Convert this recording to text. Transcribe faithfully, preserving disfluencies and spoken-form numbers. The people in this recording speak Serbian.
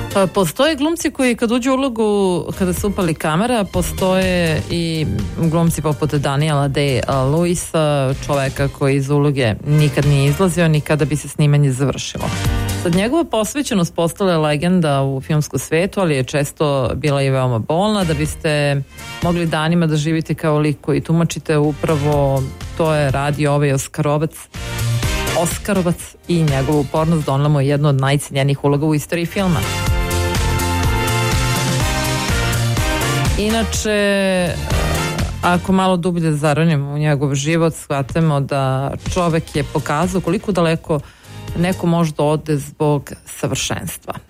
Postoje glumci koji kad uđu u ulogu, kada se upali kamera, postoje i glumci poput Daniela Day-Lewisa, čoveka koji iz uloge nikad nije izlazio, nikada bi se snimanje završilo. Sad, njegova posvećenost postala je legenda u filmskom svetu, ali je često bila i veoma bolna. Da biste mogli danima da živite kao lik koji tumačite, upravo to je radio ovaj Oskarovac Oskarovac i njegovu upornost donela mu je jednu od najcenjenijih uloga u istoriji filma. Inače, ako malo dublje zaronimo u njegov život, shvatimo da čovek je pokazao koliko daleko neko može da ode zbog savršenstva.